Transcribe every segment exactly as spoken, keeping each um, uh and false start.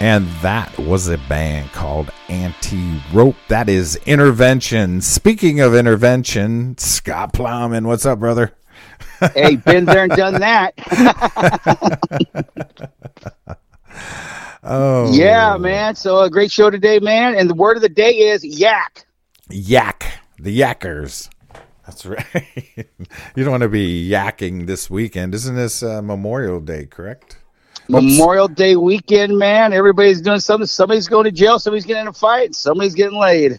And that was a band called Anti-Rope. That is Intervention. Speaking of intervention, Scott Plowman, what's up, brother? Hey, been there and done that. Oh. Yeah, man. So a great show today, man. And the word of the day is yak. Yak. The yakkers. That's right. You don't want to be yakking this weekend. Isn't this uh, Memorial Day, correct? Memorial Oops. Day weekend, man. Everybody's doing something. Somebody's going to jail. Somebody's getting in a fight. Somebody's getting laid.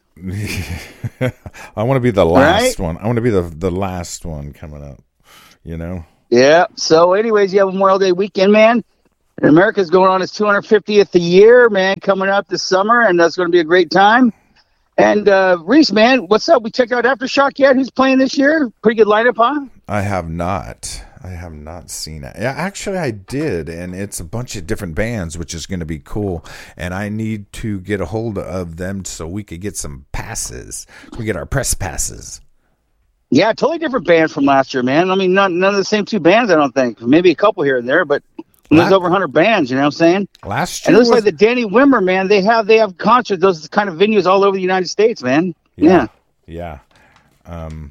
I want to be the last right? one. I want to be the the last one coming up, you know? Yeah. So anyways, you have Memorial Day weekend, man. And America's going on its two hundred fiftieth a year, man, coming up this summer, and that's going to be a great time. And uh, Reese, man, what's up? We checked out Aftershock yet? Who's playing this year? Pretty good lineup, huh? I have not. I have not seen it. Yeah, actually, I did, and it's a bunch of different bands, which is going to be cool. And I need to get a hold of them so we could get some passes. We get our press passes. Yeah, totally different bands from last year, man. I mean, not none of the same two bands, I don't think. Maybe a couple here and there, but there's over one hundred bands. You know what I'm saying? Last year, and it looks was... like the Danny Wimmer, man. They have they have concerts, those kind of venues all over the United States, man. Yeah, yeah. yeah. Um.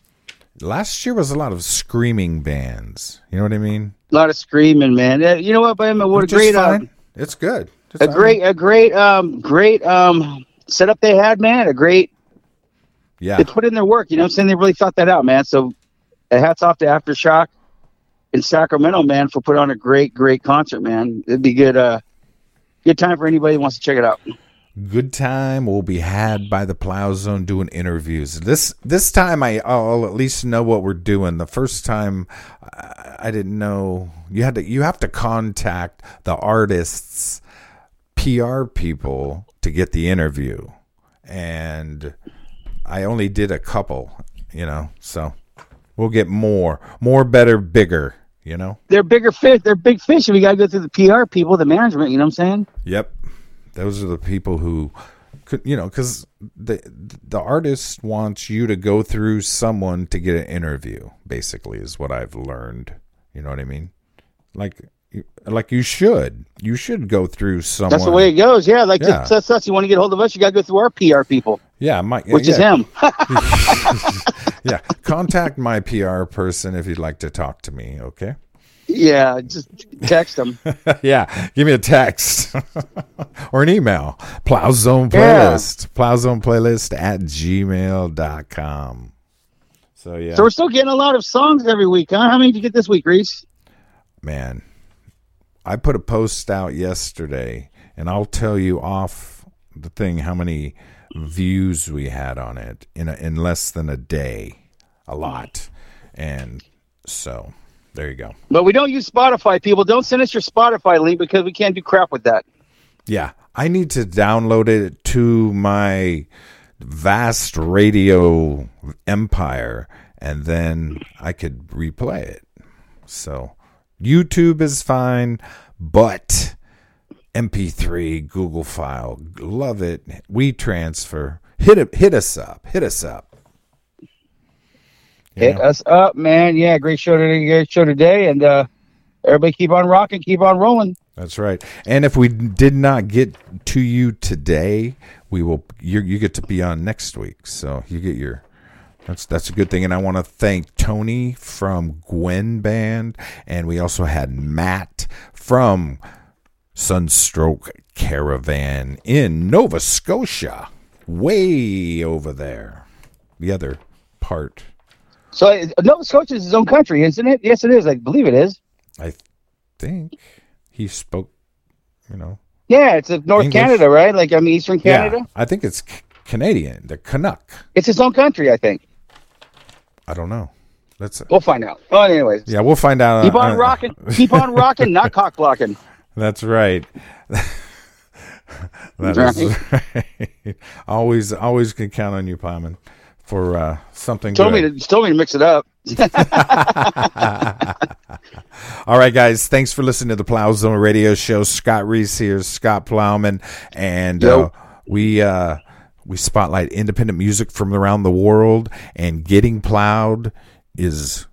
Last year was a lot of screaming bands. You know what I mean? A lot of screaming, man. You know what, man? What Which a great, uh, um, it's good. It's a fine. great, a great, um, great um, setup they had, man. A great. Yeah. They put in their work. You know what I'm saying? They really thought that out, man. So, uh, hats off to Aftershock in Sacramento, man, for putting on a great, great concert, man. It'd be good, uh, good time for anybody who wants to check it out. Good time will be had by the Plow Zone doing interviews. This this time I, I'll at least know what we're doing. The first time I, I didn't know. You had to you have to contact the artists' P R people to get the interview, and I only did a couple. You know, so we'll get more, more, better, bigger. You know, they're bigger fish. They're big fish. And we got to go through the P R people, the management. You know what I'm saying? Yep. Those are the people who could, you know, because the the artist wants you to go through someone to get an interview. Basically, is what I've learned. You know what I mean? Like, like you should, you should go through someone. That's the way it goes. Yeah, like yeah. that's us. You want to get a hold of us, you got to go through our P R people. Yeah, my which yeah. is him. Yeah, contact my P R person if you'd like to talk to me. Okay. Yeah, just text them. Yeah, give me a text or an email. Plowzone Playlist. Yeah. Plowzone Playlist at gmail dot com. So, yeah. So, we're still getting a lot of songs every week, huh? How many did you get this week, Reese? Man, I put a post out yesterday, and I'll tell you off the thing how many views we had on it in, a, in less than a day. A lot. And so... there you go. But we don't use Spotify, people. Don't send us your Spotify link because we can't do crap with that. Yeah. I need to download it to my vast radio empire, and then I could replay it. So YouTube is fine, but M P three, Google file, love it. WeTransfer. Hit it, hit us up. Hit us up. Hit Yeah. us up, man. Yeah, great show today. Great show today, and uh, everybody keep on rocking, keep on rolling. That's right. And if we did not get to you today, we will. You you get to be on next week, so you get your. That's that's a good thing. And I want to thank Tony from Gwen Band, and we also had Matt from Sunstroke Caravan in Nova Scotia, way over there, the other part. So uh, Nova Scotia is his own country, isn't it? Yes, it is. I believe it is. I think he spoke, you know. Yeah, it's North English. Canada, right? Like, I mean, Eastern Canada? Yeah, I think it's C- Canadian, the Canuck. It's its own country, I think. I don't know. Let's. We'll find out. Oh, anyways. Yeah, we'll find out. Keep on uh, rocking. Keep on rocking, not cock blocking. That's right. That Right. is right. Always, always can count on you, Plowman, for uh, something Told good. me to told me to mix it up. All right, guys. Thanks for listening to the Plow Zone Radio Show. Scott Reese here, Scott Plowman, and uh, we uh, we spotlight independent music from around the world. And getting plowed is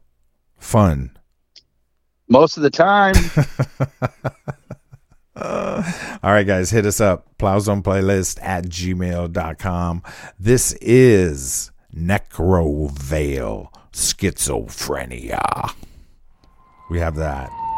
fun Most of the time. uh, All right, guys, hit us up. Plowzone Playlist at gmail dot com. This is Necrovale Schizophrenia. We have that.